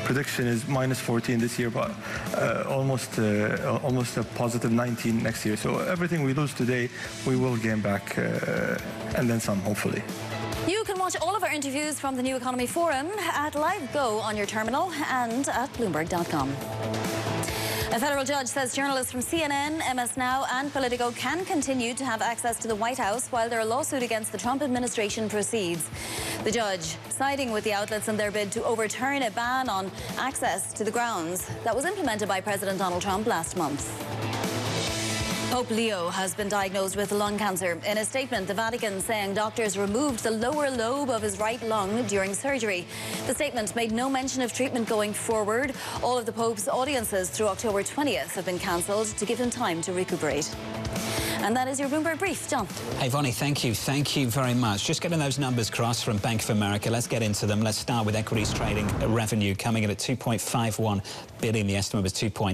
prediction is minus 14 this year, but almost a positive 19 next year. So everything we lose today, we will gain back, and then some, hopefully. You can watch all of our interviews from the New Economy Forum at LiveGo on your terminal and at Bloomberg.com. A federal judge says journalists from CNN, MS Now and Politico can continue to have access to the White House while their lawsuit against the Trump administration proceeds. The judge siding with the outlets in their bid to overturn a ban on access to the grounds that was implemented by President Donald Trump last month. Pope Leo has been diagnosed with lung cancer. In a statement, the Vatican saying doctors removed the lower lobe of his right lung during surgery. The statement made no mention of treatment going forward. All of the Pope's audiences through October 20th have been cancelled to give him time to recuperate. And that is your Bloomberg Brief. John. Hey, Vonnie, thank you. Thank you very much. Just getting those numbers across from Bank of America. Let's get into them. Let's start with equities trading revenue coming in at $2.51 billion. The estimate was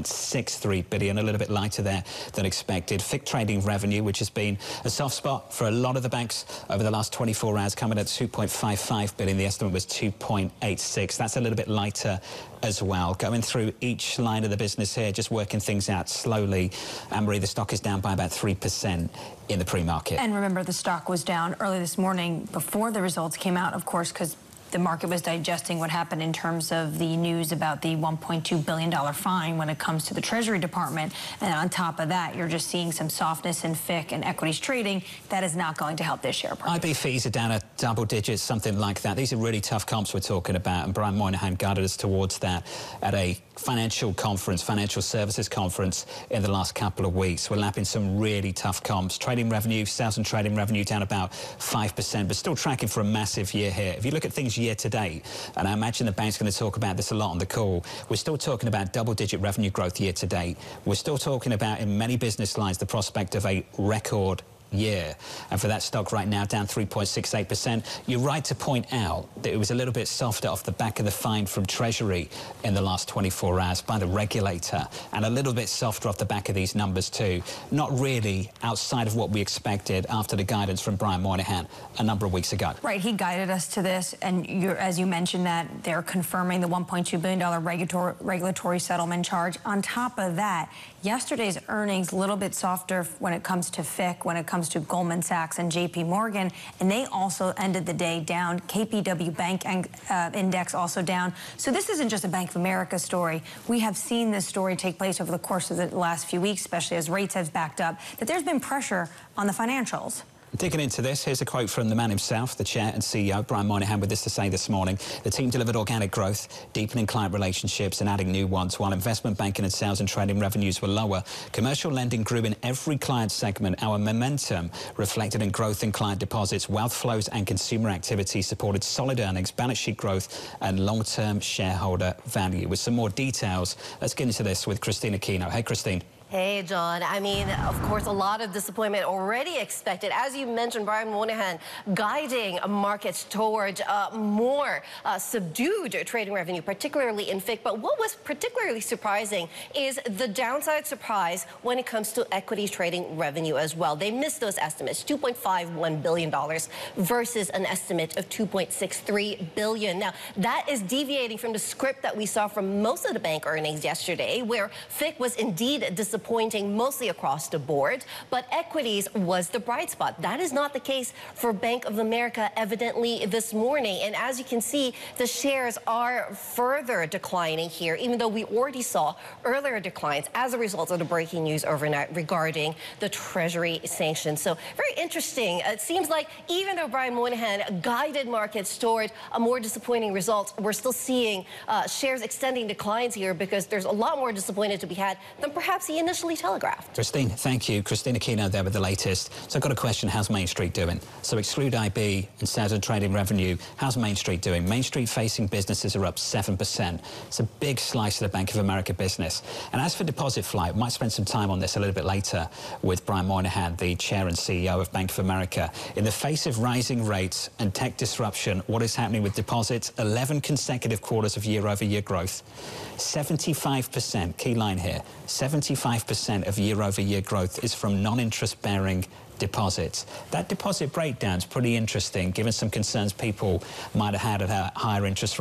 $2.63 billion, a little bit lighter there than expected. FICC trading revenue, which has been a soft spot for a lot of the banks over the last 24 hours, coming at $2.55 billion. The estimate was $2.86. That's a little bit lighter as well. Going through each line of the business here, just working things out slowly. Anne-Marie, the stock is down by about 3% in the pre-market. And remember, the stock was down early this morning before the results came out, of course, because the market was digesting what happened in terms of the news about the $1.2 billion fine when it comes to the Treasury Department. And on top of that, you're just seeing some softness in FICC and equities trading. That is not going to help this share price. IB fees are down at double digits, something like that. These are really tough comps we're talking about, and Brian Moynihan guided us towards that at a financial services conference in the last couple of weeks. We're lapping some really tough comps. Trading revenue, sales and trading revenue down about 5%, but still tracking for a massive year here. If you look at things year to date, and I imagine the bank's going to talk about this a lot on the call, we're still talking about double-digit revenue growth year to date. We're still talking about, in many business lines, the prospect of a record year. And for that stock right now, down 3.68%. You're right to point out that it was a little bit softer off the back of the fine from Treasury in the last 24 hours by the regulator, and a little bit softer off the back of these numbers too. Not really outside of what we expected after the guidance from Brian Moynihan a number of weeks ago. Right, he guided us to this, and as you mentioned, that they're confirming the $1.2 billion regulatory settlement charge. On top of that, yesterday's earnings a little bit softer when it comes to FICC, when it comes to Goldman Sachs and JP Morgan, and they also ended the day down. KPW Bank Index also down. So this isn't just a Bank of America story. We have seen this story take place over the course of the last few weeks, especially as rates have backed up, that there's been pressure on the financials. Digging into this, here's a quote from the man himself, the chair and CEO, Brian Moynihan, with this to say this morning. The team delivered organic growth, deepening client relationships and adding new ones. While investment banking and sales and trading revenues were lower, commercial lending grew in every client segment. Our momentum reflected in growth in client deposits, wealth flows and consumer activity supported solid earnings, balance sheet growth and long-term shareholder value. With some more details, let's get into this with Christina Aquino. Hey, Christine. Hey, John. I mean, of course, a lot of disappointment already expected. As you mentioned, Brian Moynihan guiding markets towards more subdued trading revenue, particularly in FICC. But what was particularly surprising is the downside surprise when it comes to equities trading revenue as well. They missed those estimates, $2.51 billion versus an estimate of $2.63 billion. Now, that is deviating from the script that we saw from most of the bank earnings yesterday, where FICC was indeed disappointing mostly across the board, but equities was the bright spot. That is not the case for Bank of America evidently this morning. And as you can see, the shares are further declining here, even though we already saw earlier declines as a result of the breaking news overnight regarding the Treasury sanctions. So very interesting. It seems like even though Brian Moynihan guided markets toward a more disappointing result, we're still seeing shares extending declines here because there's a lot more disappointed to be had than perhaps he initially telegraphed. Christine, thank you. Christina Aquino there with the latest. So I've got a question. How's Main Street doing? So exclude IB and sales and trading revenue. How's Main Street doing? Main Street facing businesses are up 7%. It's a big slice of the Bank of America business. And as for deposit flight, we might spend some time on this a little bit later with Brian Moynihan, the chair and CEO of Bank of America. In the face of rising rates and tech disruption, what is happening with deposits? 11 consecutive quarters of year-over-year growth. 75%, key line here, 75% of year-over-year growth is from non-interest-bearing deposits. That deposit breakdown is pretty interesting, given some concerns people might have had at a higher interest rate.